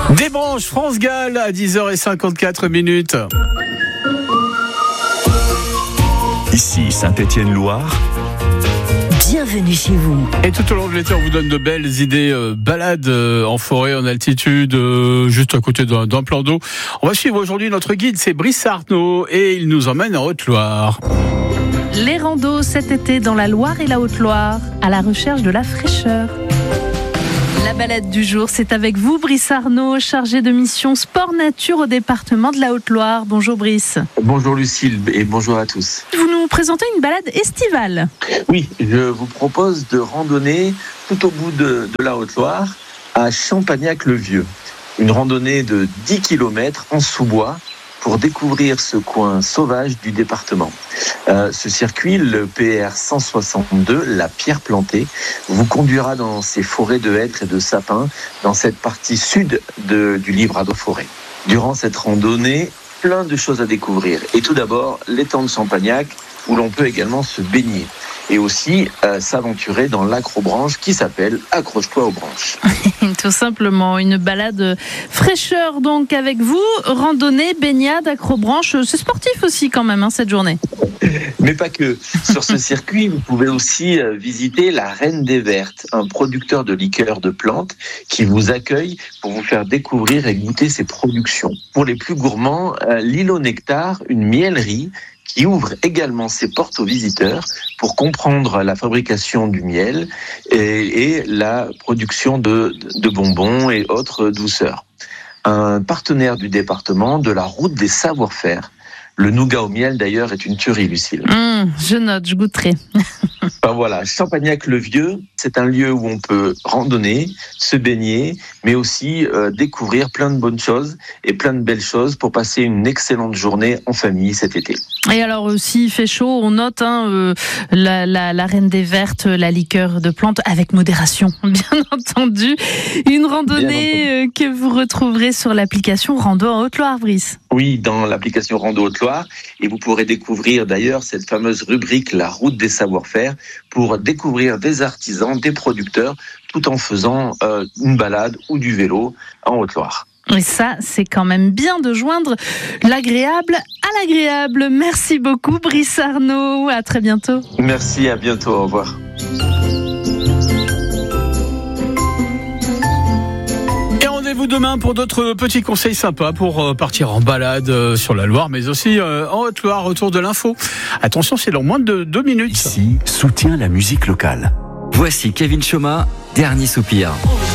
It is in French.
Des branches France Gall à 10h54. Ici Saint-Étienne-Loire. Bienvenue chez vous. Et tout au long de l'été, on vous donne de belles idées balades en forêt, en altitude, juste à côté d'un plan d'eau. On va suivre aujourd'hui notre guide, c'est Brice Arnaud, et il nous emmène en Haute-Loire. Les randos cet été dans la Loire et la Haute-Loire, à la recherche de la fraîcheur. La balade du jour, c'est avec vous, Brice Arnaud, chargé de mission sport nature au département de la Haute-Loire. Bonjour Brice. Bonjour Lucille et bonjour à tous. Vous nous présentez une balade estivale. Oui, je vous propose de randonner tout au bout de la Haute-Loire à Champagnac-le-Vieux. Une randonnée de 10 km en sous-bois pour découvrir ce coin sauvage du département. Ce circuit, le PR 162, la pierre plantée, vous conduira dans ces forêts de hêtres et de sapins, dans cette partie sud du Livradois-Forêt. Durant cette randonnée, plein de choses à découvrir. Et tout d'abord, l'étang de Champagnac, où l'on peut également se baigner. Et aussi s'aventurer dans l'accrobranche qui s'appelle Accroche-toi aux branches. Tout simplement, une balade fraîcheur donc avec vous, randonnée, baignade, accrobranche, c'est sportif aussi quand même cette journée. Mais pas que. Sur ce circuit, vous pouvez aussi visiter la Reine des Vertes, un producteur de liqueurs de plantes qui vous accueille pour vous faire découvrir et goûter ses productions. Pour les plus gourmands, l'île au nectar, une miellerie qui ouvre également ses portes aux visiteurs pour comprendre la fabrication du miel et la production de bonbons et autres douceurs. Un partenaire du département de la route des savoir-faire. Le nougat au miel, d'ailleurs, est une tuerie, Lucille. Je note, je goûterai. Ben voilà, Champagnac-le-Vieux, c'est un lieu où on peut randonner, se baigner, mais aussi découvrir plein de bonnes choses et plein de belles choses pour passer une excellente journée en famille cet été. Et alors, s'il fait chaud, on note la Reine des Vertes, la liqueur de plantes, avec modération, bien entendu. Une randonnée que vous retrouverez sur l'application Rando en Haute-Loire, Brice. Oui, dans l'application Rando Haute-Loire. Et vous pourrez découvrir d'ailleurs cette fameuse rubrique La route des savoir-faire pour découvrir des artisans, des producteurs, tout en faisant une balade ou du vélo en Haute-Loire. Et ça, c'est quand même bien de joindre l'agréable à l'agréable. Merci beaucoup, Brice Arnaud. À très bientôt. Merci, à bientôt. Au revoir. Rendez-vous demain pour d'autres petits conseils sympas pour partir en balade sur la Loire, mais aussi en Haute-Loire autour de l'info. Attention, c'est dans moins de 2 minutes. Ici, soutient la musique locale. Voici Kevin Choma, Dernier soupir.